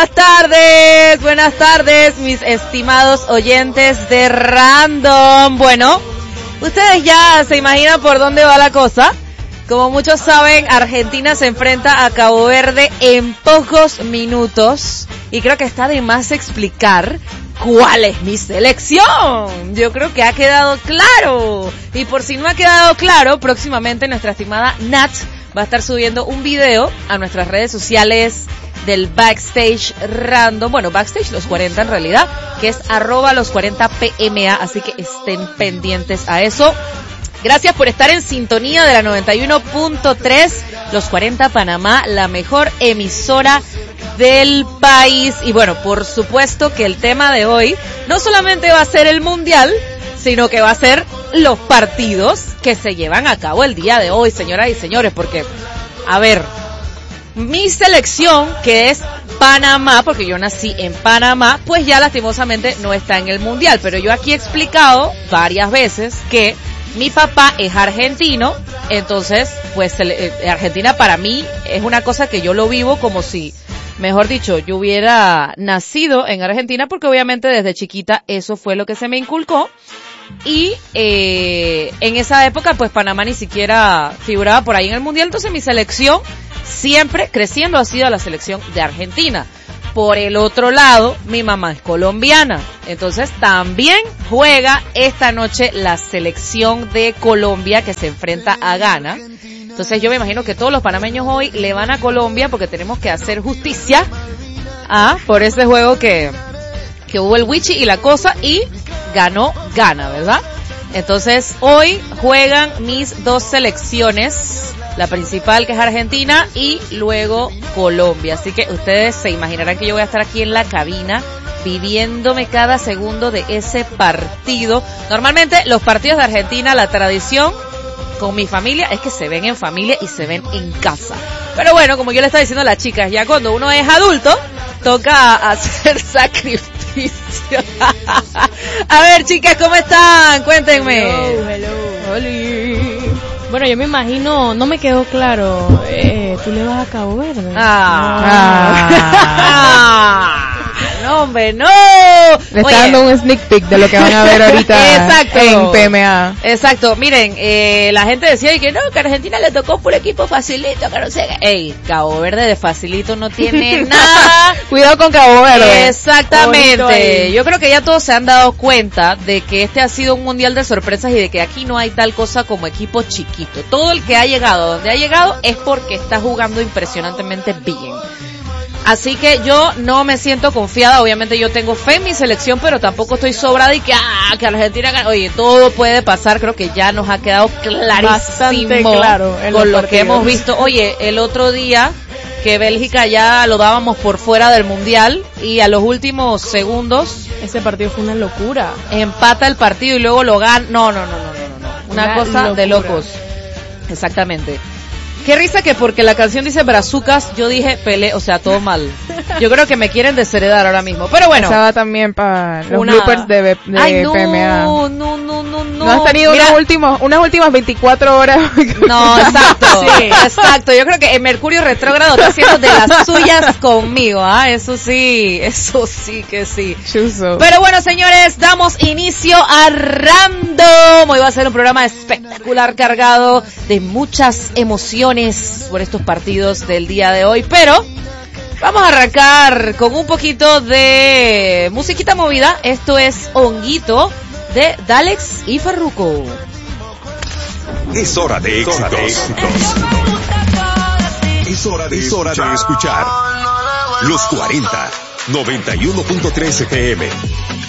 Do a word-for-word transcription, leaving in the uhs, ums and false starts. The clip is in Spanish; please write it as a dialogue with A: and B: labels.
A: buenas tardes, buenas tardes, mis estimados oyentes de Random. Bueno, ustedes ya se imaginan por dónde va la cosa. Como muchos saben, Argentina se enfrenta a Cabo Verde en pocos minutos. Y creo que está de más explicar cuál es mi selección. Yo creo que ha quedado claro. Y por si no ha quedado claro, próximamente nuestra estimada Nat va a estar subiendo un video a nuestras redes sociales del Backstage Random, bueno, Backstage Los cuarenta en realidad, que es arroba los cuarenta P M A, así que estén pendientes a eso. Gracias por estar en sintonía de la noventa y uno punto tres, Los cuarenta Panamá, la mejor emisora del país. Y bueno, por supuesto que el tema de hoy no solamente va a ser el Mundial, sino que va a ser los partidos que se llevan a cabo el día de hoy, señoras y señores, porque, a ver, mi selección, que es Panamá, porque yo nací en Panamá, pues ya lastimosamente no está en el Mundial, pero yo aquí he explicado varias veces que mi papá es argentino, entonces, pues, Argentina para mí es una cosa que yo lo vivo como si, mejor dicho, yo hubiera nacido en Argentina, porque obviamente desde chiquita eso fue lo que se me inculcó. Y eh, en esa época, pues, Panamá ni siquiera figuraba por ahí en el Mundial, entonces mi selección, siempre creciendo, ha sido la selección de Argentina. Por el otro lado, mi mamá es colombiana, entonces también juega esta noche la selección de Colombia que se enfrenta a Ghana. Entonces yo me imagino que todos los panameños hoy le van a Colombia porque tenemos que hacer justicia ah, por ese juego que, que hubo el Wichi y la cosa, y ganó Ghana, ¿verdad? Entonces hoy juegan mis dos selecciones, la principal, que es Argentina, y luego Colombia. Así que ustedes se imaginarán que yo voy a estar aquí en la cabina viviéndome cada segundo de ese partido. Normalmente los partidos de Argentina, la tradición con mi familia es que se ven en familia y se ven en casa. Pero bueno, como yo le estaba diciendo a las chicas, ya cuando uno es adulto, toca hacer sacrificio. A ver, chicas, ¿cómo están? Cuéntenme.
B: Hello, hello.
A: Hola.
B: Bueno, yo me imagino, no me quedó claro, eh, tú le vas a Cabo Verde.
A: Ah.
B: Ah.
A: Ah. No, hombre, no.
C: Le está
A: Oye,
C: dando un sneak peek de lo que van a ver ahorita.
A: Exacto.
C: En P M A.
A: Exacto, miren, eh, la gente decía que no, que a Argentina le tocó por equipo facilito, que no sé qué. Ey, Cabo Verde de facilito no tiene nada.
C: Cuidado con Cabo Verde.
A: Exactamente. Yo creo que ya todos se han dado cuenta de que este ha sido un mundial de sorpresas y de que aquí no hay tal cosa como equipo chiquito. Todo el que ha llegado donde ha llegado es porque está jugando impresionantemente bien. Así que yo no me siento confiada, obviamente yo tengo fe en mi selección, pero tampoco estoy sobrada y que, ah, que Argentina, oye, todo puede pasar, creo que ya nos ha quedado clarísimo.
B: Bastante claro en
A: con
B: los
A: lo que
B: partidos.
A: hemos visto. Oye, el otro día que Bélgica ya lo dábamos por fuera del mundial y a los últimos segundos
B: Ese partido fue una locura.
A: empata el partido y luego lo gana. No, no, no, no, no, no, no. Una,
B: Una
A: cosa
B: locura.
A: de locos. Exactamente. Qué risa que porque la canción dice brazucas, yo dije Pelé, o sea, todo mal. Yo creo que me quieren desheredar ahora mismo. Pero bueno.
C: Esa va también para los
A: Una-
C: bloopers de, de
A: Ay, no,
C: P M A.
A: no, no, no, no.
C: ¿No has tenido
A: Mira,
C: unos últimos, unas últimas veinticuatro horas?
A: No, exacto,
B: Sí.
A: exacto. Yo creo que el Mercurio retrógrado está haciendo de las suyas conmigo, ¿ah? Eso sí, eso sí que sí.
C: Chuzo.
A: Pero bueno, señores, damos inicio a Random. Hoy va a ser un programa espectacular, cargado de muchas emociones por estos partidos del día de hoy, pero vamos a arrancar con un poquito de musiquita movida. Esto es Honguito de Dalex y Farruko.
D: Es hora de éxitos. Es hora de, es hora de escuchar Los cuarenta, noventa y uno punto tres F M.